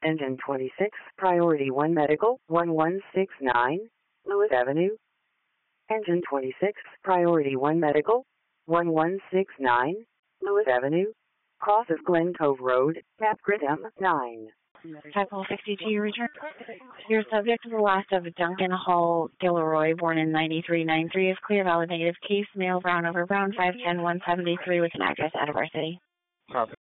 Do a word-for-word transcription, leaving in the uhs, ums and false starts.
Engine twenty-six, Priority one Medical, one one six nine, Lewis Avenue. Engine twenty-six, Priority one Medical, one one six nine, Lewis Avenue. Crosses Glen Cove Road, Tapgrit M nine. Type sixty-two, return. Your subject is the last of Duncan Hall Gilroy, born in ninety-three ninety-three, is clear, valid, negative case, male, brown over brown, five ten, one seventy-three, with an address out of our city. Copy.